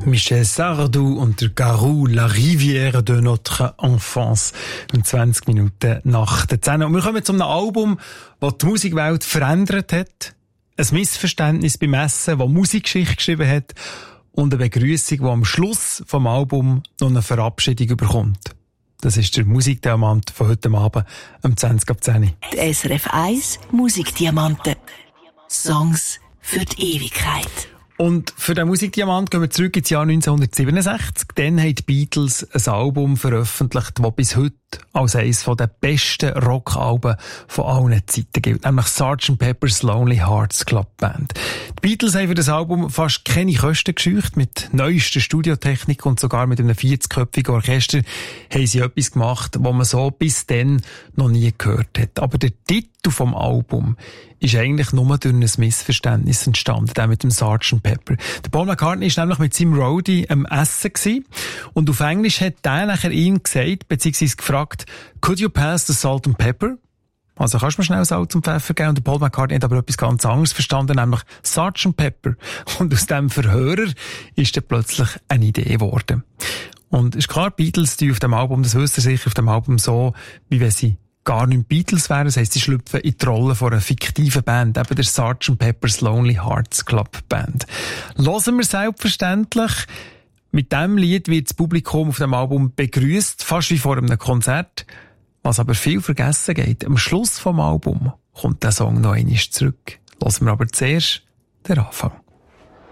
Michel Sardou und der Garou, La Rivière de notre enfance. 20 Minuten nach der 10. Und wir kommen zu einem Album, das die Musikwelt verändert hat. Ein Missverständnis beim Essen, das Musikgeschichte geschrieben hat. Und eine Begrüßung, die am Schluss vom Album noch eine Verabschiedung bekommt. Das ist der Musikdiamant von heute Abend, um 20 ab 10. Die SRF 1 Musikdiamanten. Songs für die Ewigkeit. Und für den Musikdiamant gehen wir zurück ins Jahr 1967. Dann haben die Beatles ein Album veröffentlicht, das bis heute als eines der besten Rockalben von allen Zeiten gilt. Nämlich Sgt. Pepper's Lonely Hearts Club Band. Die Beatles haben für das Album fast keine Kosten gescheucht. Mit neuester Studiotechnik und sogar mit einem 40-köpfigen Orchester haben sie etwas gemacht, was man so bis dann noch nie gehört hat. Aber der Titel vom Album ist eigentlich nur durch ein Missverständnis entstanden, der mit dem Sgt. Pepper. Der Paul McCartney war nämlich mit seinem Roadie am Essen gewesen, und auf Englisch hat der nachher ihm gesagt, beziehungsweise gefragt, could you pass the salt and pepper? Also kannst du mir schnell Salz und Pfeffer geben? Und der Paul McCartney hat aber etwas ganz anderes verstanden, nämlich Sgt. Pepper. Und aus dem Verhörer ist dann plötzlich eine Idee geworden. Und ist klar, Beatles, die auf dem Album, das wisst ihr sicher, auf dem Album so, wie wenn sie gar nicht Beatles wären. Das heisst, sie schlüpfen in die Rolle von einer fiktiven Band, eben der Sgt. Pepper's Lonely Hearts Club Band. Hören wir selbstverständlich. Mit diesem Lied wird das Publikum auf dem Album begrüßt, fast wie vor einem Konzert. Was aber viel vergessen geht, am Schluss vom Album kommt der Song noch einmal zurück. Hören wir aber zuerst den Anfang.